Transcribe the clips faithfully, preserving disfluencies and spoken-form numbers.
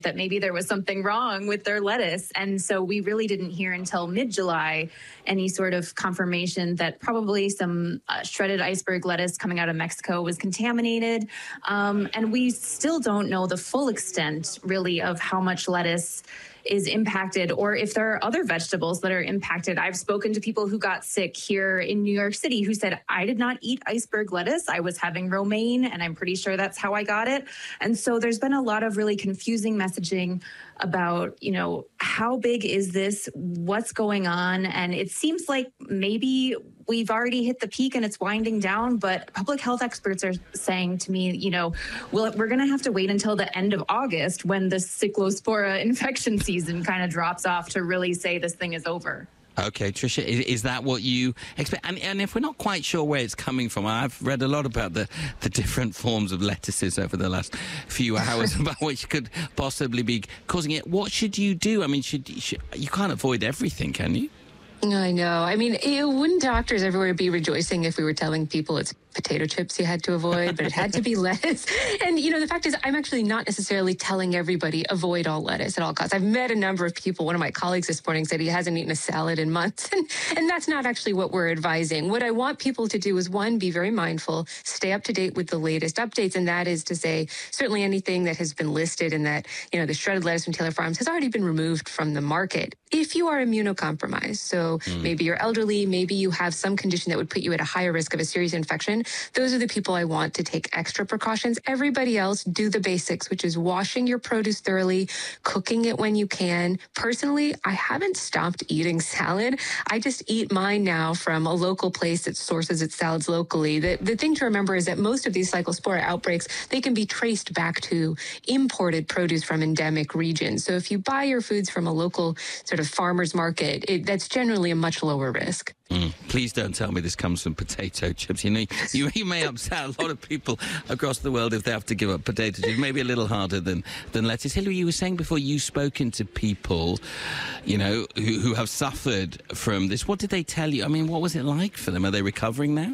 that maybe there was something wrong with their lettuce. And so we really didn't hear until mid-July any sort of confirmation that probably some uh, shredded iceberg lettuce coming out of Mexico was contaminated. Um, and we still don't know the full extent, really, of how much lettuce is impacted, or if there are other vegetables that are impacted. I've spoken to people who got sick here in New York City who said, I did not eat iceberg lettuce. I was having romaine, and I'm pretty sure that's how I got it. And so there's been a lot of really confusing messaging about, you know, how big is this? What's going on? And it seems like maybe we've already hit the peak and it's winding down, but public health experts are saying to me, you know, well, we're going to have to wait until the end of August when the Cyclospora infection season kind of drops off to really say this thing is over. Okay, Tricia, is, is that what you expect? And, and if we're not quite sure where it's coming from, I've read a lot about the, the different forms of lettuces over the last few hours about which could possibly be causing it. What should you do? I mean, should, should you can't avoid everything, can you? I know. I mean, it, wouldn't doctors everywhere be rejoicing if we were telling people it's potato chips you had to avoid, but it had to be lettuce? And, you know, the fact is, I'm actually not necessarily telling everybody avoid all lettuce at all costs. I've met a number of people. One of my colleagues this morning said he hasn't eaten a salad in months, and, and that's not actually what we're advising. What I want people to do is, one, be very mindful, stay up to date with the latest updates, and that is to say, certainly anything that has been listed in that, you know, the shredded lettuce from Taylor Farms has already been removed from the market. If you are immunocompromised, so mm. maybe you're elderly, maybe you have some condition that would put you at a higher risk of a serious infection, those are the people I want to take extra precautions. Everybody else, do the basics, which is washing your produce thoroughly, cooking it when you can. Personally, I haven't stopped eating salad. I just eat mine now from a local place that sources its salads locally. The, the thing to remember is that most of these Cyclospora outbreaks, they can be traced back to imported produce from endemic regions. So if you buy your foods from a local sort of farmer's market, it, that's generally a much lower risk. Mm. Please don't tell me this comes from potato chips. You know, you, you may upset a lot of people across the world if they have to give up potato chips. Maybe a little harder than, than lettuce. Hillary, you were saying before you've spoken to people, you know, who, who have suffered from this. What did they tell you? I mean, what was it like for them? Are they recovering now?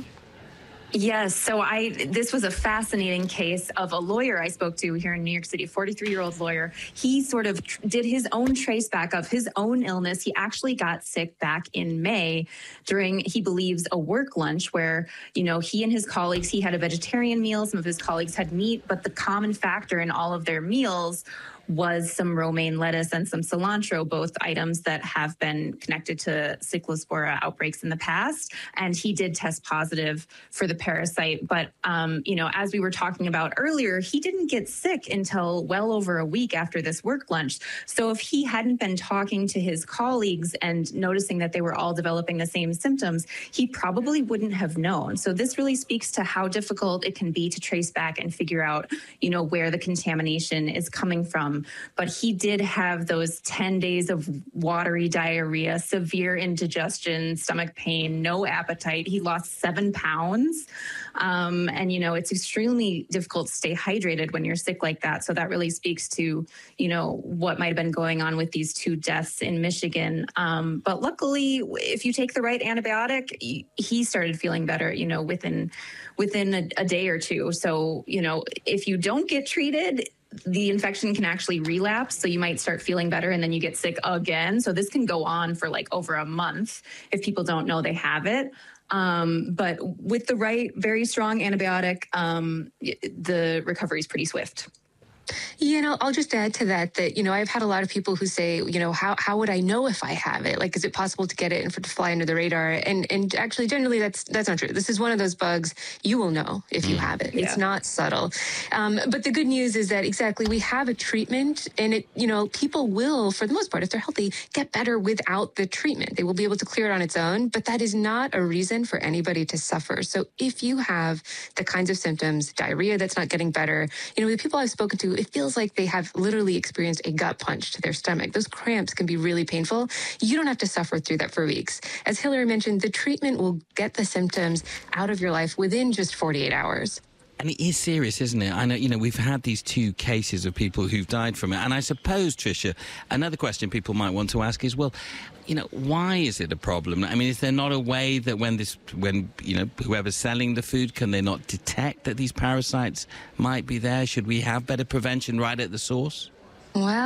Yes. So I, this was a fascinating case of a lawyer I spoke to here in New York City, a forty-three-year-old lawyer. He sort of tr- did his own trace back of his own illness. He actually got sick back in May during, he believes, a work lunch where, you know, he and his colleagues, he had a vegetarian meal. Some of his colleagues had meat, but the common factor in all of their meals was some romaine lettuce and some cilantro, both items that have been connected to Cyclospora outbreaks in the past. And he did test positive for the parasite. But, um, you know, as we were talking about earlier, he didn't get sick until well over a week after this work lunch. So if he hadn't been talking to his colleagues and noticing that they were all developing the same symptoms, he probably wouldn't have known. So this really speaks to how difficult it can be to trace back and figure out, you know, where the contamination is coming from. But he did have those ten days of watery diarrhea, severe indigestion, stomach pain, no appetite. He lost seven pounds. Um, and, you know, it's extremely difficult to stay hydrated when you're sick like that. So that really speaks to, you know, what might have been going on with these two deaths in Michigan. Um, but luckily, if you take the right antibiotic, he started feeling better, you know, within within a, a day or two. So, you know, if you don't get treated, the infection can actually relapse. So you might start feeling better and then you get sick again. So this can go on for like over a month if people don't know they have it. Um, but with the right, very strong antibiotic, um, the recovery is pretty swift. You know, I'll just add to that that, you know, I've had a lot of people who say, you know, how how would I know if I have it? Like, is it possible to get it and for it to fly under the radar? And and actually, generally, that's that's not true. This is one of those bugs you will know if you have it. Yeah. It's not subtle. Um, but the good news is that exactly we have a treatment, and it, you know, people will, for the most part, if they're healthy, get better without the treatment. They will be able to clear it on its own. But that is not a reason for anybody to suffer. So if you have the kinds of symptoms, diarrhea that's not getting better, you know, the people I've spoken to, it feels like they have literally experienced a gut punch to their stomach. Those cramps can be really painful. You don't have to suffer through that for weeks. As Hillary mentioned, the treatment will get the symptoms out of your life within just forty-eight hours. And it is serious, isn't it? I know, you know, we've had these two cases of people who've died from it. And I suppose, Tricia, another question people might want to ask is, well, you know, why is it a problem? I mean, is there not a way that when this, when, you know, whoever's selling the food, can they not detect that these parasites might be there? Should we have better prevention right at the source? Well,